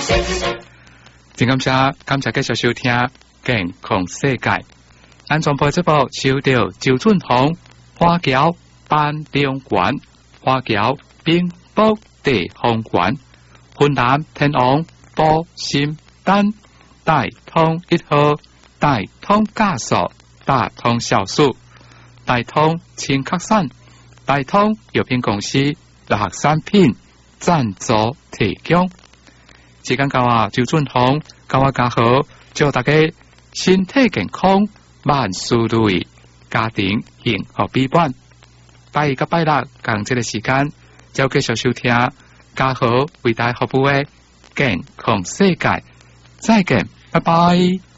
真感谢继续收听健康世界。咱全部节目收到周俊宏花桥班中馆、花桥冰宝地方馆、云南天王保心丹、大通一号、大通加速、大通酵素、大通清咳散、大通药品公司乐产品赞助提供。时间到啊，周俊宏甲我家好，祝大家身体健康，万事如意，家庭幸福美满。拜一个拜六，共这个时间，就继续收听家好为大家服务的健康世界。再见，拜拜。